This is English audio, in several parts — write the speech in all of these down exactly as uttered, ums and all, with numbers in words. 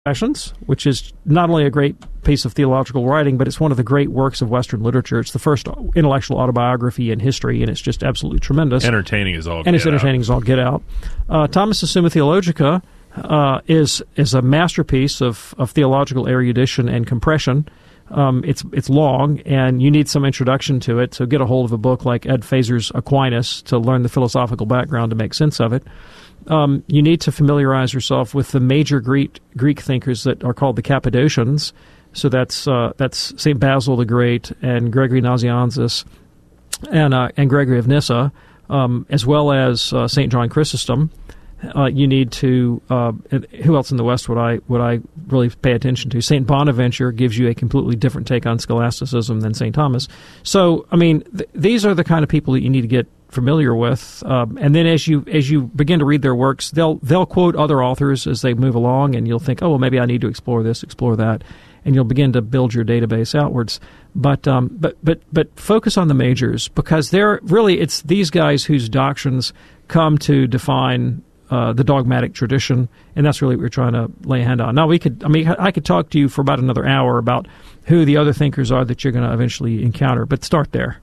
Confessions, which is not only a great piece of theological writing, but it's one of the great works of Western literature. It's the first intellectual autobiography in history, and it's just absolutely tremendous. Entertaining as all and get it's entertaining out. as all get out. Uh, Thomas' Summa Theologica uh, is is a masterpiece of, of theological erudition and compression. Um, it's it's long, and you need some introduction to it, so get a hold of a book like Ed Feser's Aquinas to learn the philosophical background to make sense of it. Um, you need to familiarize yourself with the major Greek Greek thinkers that are called the Cappadocians. So that's uh, that's Saint Basil the Great and Gregory Nazianzus and uh, and Gregory of Nyssa, um, as well as uh, Saint John Chrysostom. Uh, you need to uh, who else in the West would I would I really pay attention to? Saint Bonaventure gives you a completely different take on scholasticism than Saint Thomas. So I mean, th- these are the kind of people that you need to get familiar with, um, and then as you as you begin to read their works, they'll they'll quote other authors as they move along, and you'll think, oh well, maybe I need to explore this, explore that, and you'll begin to build your database outwards. But um, but but but focus on the majors, because they're really it's these guys whose doctrines come to define uh, the dogmatic tradition, and that's really what we're trying to lay a hand on. Now we could I mean I could talk to you for about another hour about who the other thinkers are that you're going to eventually encounter, but start there.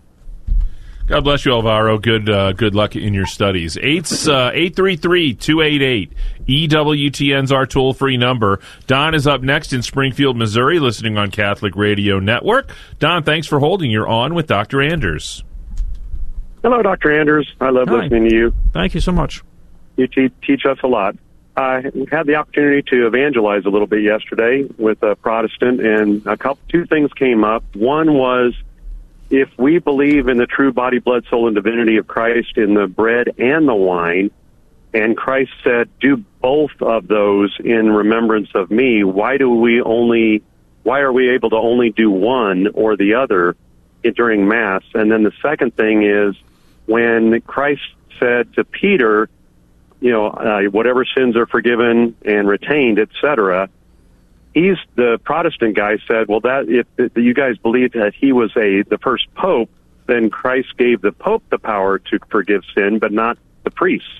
God bless you, Alvaro. Good uh, good luck in your studies. eight three three, two eight eight, E W T N's our toll-free number. Don is up next in Springfield, Missouri, listening on Catholic Radio Network. Don, thanks for holding. You're on with Doctor Anders. Hello, Doctor Anders. I love Hi. listening to you. Thank you so much. You te- teach us a lot. I had the opportunity to evangelize a little bit yesterday with a Protestant, and a couple two things came up. One was, if we believe in the true body, blood, soul, and divinity of Christ in the bread and the wine, and Christ said, do both of those in remembrance of me, why do we only, why are we able to only do one or the other during Mass? And then the second thing is, when Christ said to Peter, you know, uh, whatever sins are forgiven and retained, et cetera, He's the Protestant guy said, well, that if, if you guys believe that he was a the first pope, then Christ gave the pope the power to forgive sin, but not the priests.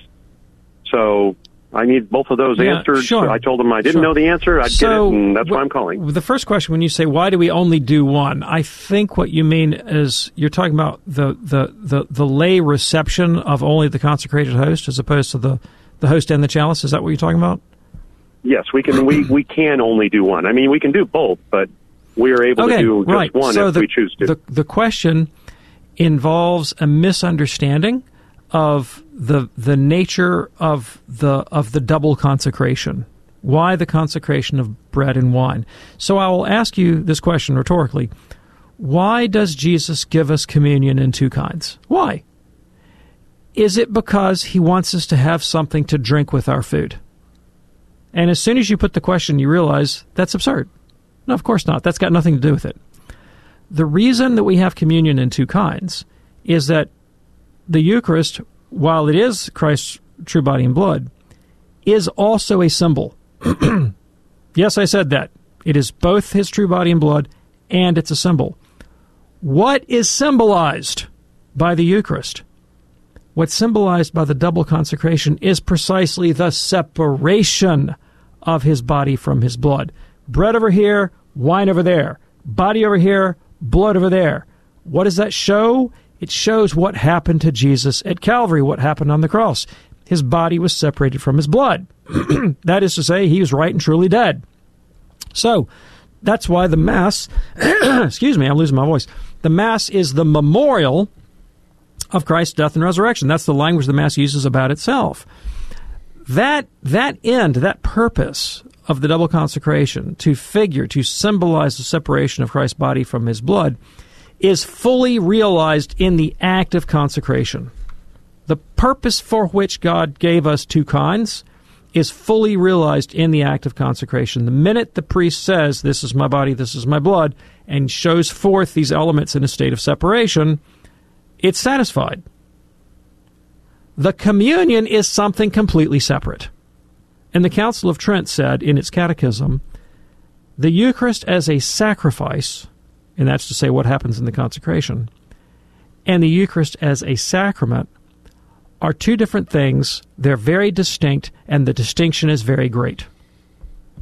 So I need both of those yeah, answered. Sure. I told him I didn't sure. know the answer. I'd so, get it, and that's wh- why I'm calling. The first question, when you say, why do we only do one? I think what you mean is you're talking about the, the, the, the lay reception of only the consecrated host as opposed to the, the host and the chalice. Is that what you're talking about? Yes, we can. We, we can only do one. I mean, we can do both, but we are able okay, to do just right. one so if the, we choose to. The, the question involves a misunderstanding of the the nature of the of the double consecration. Why the consecration of bread and wine? So I will ask you this question rhetorically: why does Jesus give us communion in two kinds? Why? Is it because he wants us to have something to drink with our food? And as soon as you put the question, you realize that's absurd. No, of course not. That's got nothing to do with it. The reason that we have communion in two kinds is that the Eucharist, while it is Christ's true body and blood, is also a symbol. Yes, I said that. It is both his true body and blood, and it's a symbol. What is symbolized by the Eucharist? What's symbolized by the double consecration is precisely the separation of his body from his blood. Bread over here, wine over there. Body over here, blood over there. What does that show? It shows what happened to Jesus at Calvary, what happened on the cross. His body was separated from his blood. That is to say, he was right and truly dead. So, that's why the Mass, excuse me, I'm losing my voice. The Mass is the memorial of Christ's death and resurrection. That's the language the Mass uses about itself. That that end, that purpose of the double consecration, to figure, to symbolize the separation of Christ's body from his blood, is fully realized in the act of consecration. The purpose for which God gave us two kinds is fully realized in the act of consecration. The minute the priest says, this is my body, this is my blood, and shows forth these elements in a state of separation, it's satisfied. The communion is something completely separate. And the Council of Trent said in its catechism, the Eucharist as a sacrifice, and that's to say what happens in the consecration, and the Eucharist as a sacrament are two different things. They're very distinct, and the distinction is very great.